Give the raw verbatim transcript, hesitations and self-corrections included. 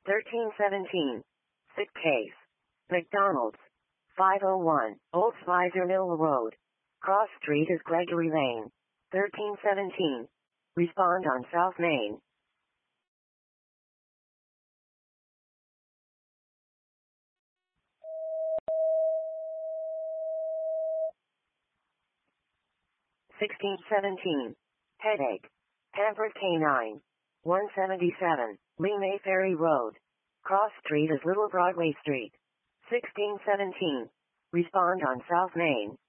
thirteen seventeen. Sick case. McDonald's. five oh one. Old Spicer Mill Road. Cross Street is Gregory Lane. thirteen seventeen. Respond on South Main. sixteen seventeen. Headache. Pampered Canine. one seventy-seven. Lee May Ferry Road. Cross Street is Little Broadway Street. sixteen seventeen. Respond on South Main.